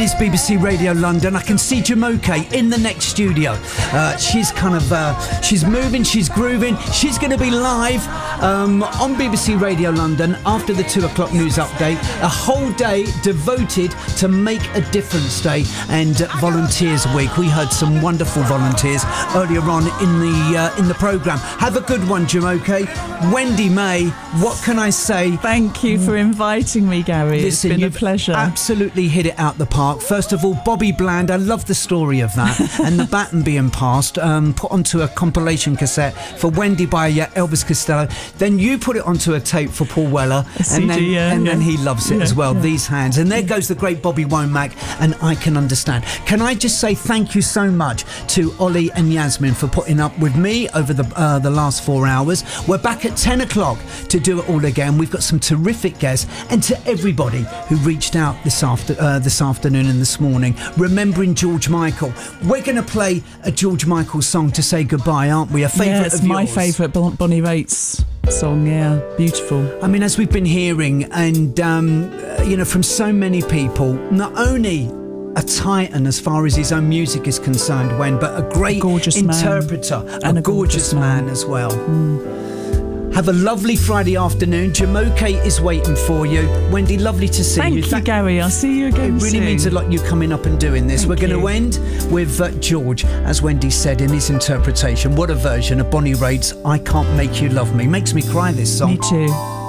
is BBC Radio London. I can see Jamoke in the next studio. She's she's moving, she's grooving. She's going to be live on BBC Radio London after the 2 o'clock news update. A whole day devoted to Make a Difference Day and Volunteers Week. We heard some wonderful volunteers earlier on in the programme. Have a good one, Jamoke. Wendy May, what can I say? Thank you for inviting me, Gary. Listen, it's been a pleasure. Absolutely hit it out the park. First of all, Bobby Bland, I love the story of that. And the baton being passed, put onto a compilation cassette for Wendy by Elvis Costello. Then you put it onto a tape for Paul Weller. And then he loves it as well, These Hands. And there goes the great Bobby Womack, and I Can Understand. Can I just say thank you so much to Ollie and Yasmin for putting up with me over the last 4 hours. We're back at 10 o'clock to do it all again. We've got some terrific guests, and to everybody who reached out this afternoon and this morning, remembering George Michael. We're going to play a George Michael song to say goodbye, aren't we? A favourite of yours. My favourite, Bonnie Raitt's song, beautiful. I mean, as we've been hearing, and from so many people, not only a titan as far as his own music is concerned, but a great interpreter, and a gorgeous man as well. Have a lovely Friday afternoon. Jamoke is waiting for you. Wendy, lovely to see you. Thank you, Gary. I'll see you again soon. It really means a lot you coming up and doing this. We're going to end with George, as Wendy said in his interpretation. What a version of Bonnie Raitt's I Can't Make You Love Me. Makes me cry, this song. Me too.